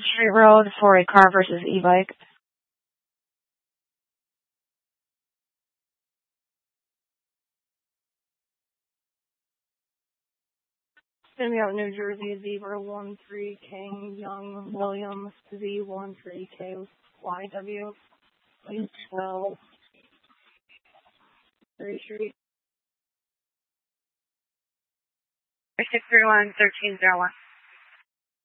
Street Road for a car versus e-bike. Semi out New Jersey, Zebra 13 King Young Williams Z13 KYW. Please 12 3 Street. 631 1301.